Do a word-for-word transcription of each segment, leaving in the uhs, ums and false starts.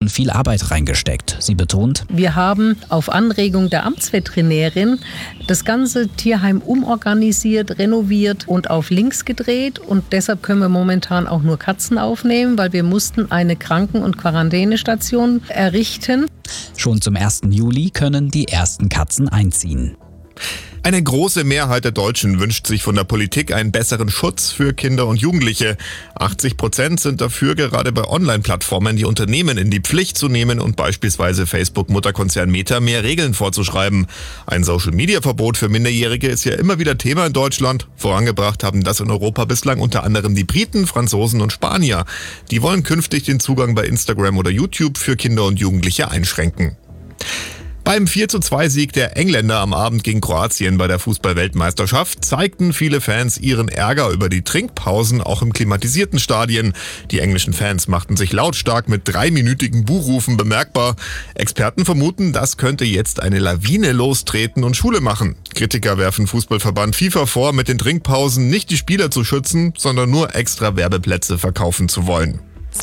schon viel Arbeit reingesteckt. Sie betont: Wir haben auf Anregung der Amtsveterinärin das ganze Tierheim umorganisiert, renoviert und auf links gedreht. Und deshalb können wir momentan auch nur Katzen aufnehmen, weil wir mussten eine Kranken- und Quarantänestation errichten. Schon zum ersten Juli können die ersten Katzen einziehen. Eine große Mehrheit der Deutschen wünscht sich von der Politik einen besseren Schutz für Kinder und Jugendliche. achtzig Prozent sind dafür, gerade bei Online-Plattformen die Unternehmen in die Pflicht zu nehmen und beispielsweise Facebook-Mutterkonzern Meta mehr Regeln vorzuschreiben. Ein Social-Media-Verbot für Minderjährige ist ja immer wieder Thema in Deutschland. Vorangebracht haben das in Europa bislang unter anderem die Briten, Franzosen und Spanier. Die wollen künftig den Zugang bei Instagram oder YouTube für Kinder und Jugendliche einschränken. Beim vier zu zwei Sieg der Engländer am Abend gegen Kroatien bei der Fußball-Weltmeisterschaft zeigten viele Fans ihren Ärger über die Trinkpausen auch im klimatisierten Stadien. Die englischen Fans machten sich lautstark mit dreiminütigen Buhrufen bemerkbar. Experten vermuten, das könnte jetzt eine Lawine lostreten und Schule machen. Kritiker werfen Fußballverband FIFA vor, mit den Trinkpausen nicht die Spieler zu schützen, sondern nur extra Werbeplätze verkaufen zu wollen.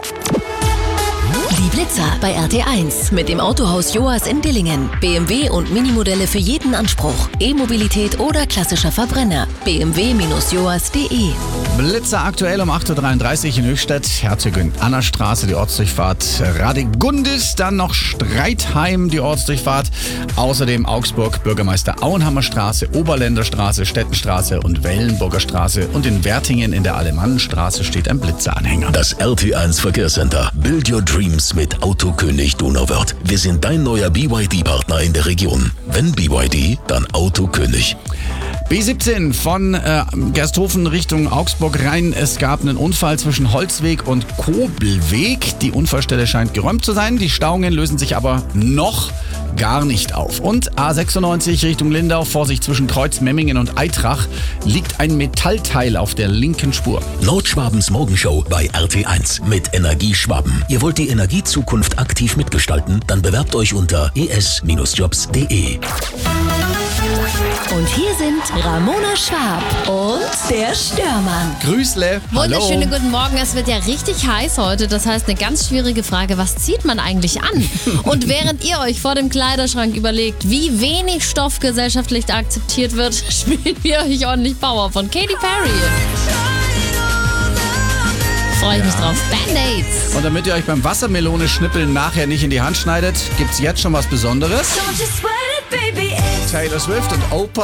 Die Blitzer bei R T eins mit dem Autohaus Joas in Dillingen. B M W und Minimodelle für jeden Anspruch. E-Mobilität oder klassischer Verbrenner. b m w Bindestrich joas punkt de. Blitzer aktuell um acht Uhr dreiunddreißig in Höchstadt, Herzogin Anna Straße, die Ortsdurchfahrt Radegundis, dann noch Streitheim, die Ortsdurchfahrt, außerdem Augsburg, Bürgermeister Auenhammer Straße, Oberländer Straße, Stettenstraße und Wellenburger Straße, und in Wertingen in der Alemannenstraße steht ein Blitzeranhänger. Das R T eins Verkehrscenter. Build your dreams mit Autokönig Donauwörth. Wir sind dein neuer B Y D-Partner in der Region. Wenn B Y D, dann Autokönig. B siebzehn von äh, Gersthofen Richtung Augsburg rein. Es gab einen Unfall zwischen Holzweg und Kobelweg. Die Unfallstelle scheint geräumt zu sein. Die Stauungen lösen sich aber noch gar nicht auf. Und A sechsundneunzig Richtung Lindau, Vorsicht, zwischen Kreuzmemmingen und Eitrach liegt ein Metallteil auf der linken Spur. Nordschwabens Morgenshow bei R T eins mit Energieschwaben. Ihr wollt die Energiezukunft aktiv mitgestalten? Dann bewerbt euch unter e s Jobs punkt de. Und hier sind Ramona Schwab und der Störmann. Grüßle. Hallo. Wunderschönen guten Morgen. Es wird ja richtig heiß heute. Das heißt, eine ganz schwierige Frage. Was zieht man eigentlich an? Und während ihr euch vor dem Kleiderschrank überlegt, wie wenig Stoff gesellschaftlich akzeptiert wird, spielen wir euch ordentlich Power von Katy Perry. Freue ich mich drauf. Band-Aids. Und damit ihr euch beim Wassermelone-Schnippeln nachher nicht in die Hand schneidet, gibt's jetzt schon was Besonderes. Taylor Swift und Oprah.